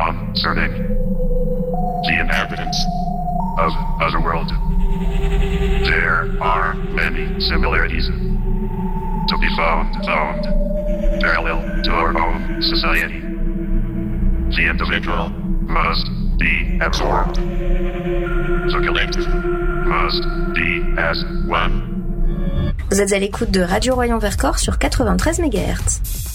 concerning the inhabitants of Otherworld. There are many similarities to be found parallel to our own society. The individual must be absorbed. The collective must be as one. Vous êtes à l'écoute de Radio Royan Vercors sur 93 MHz.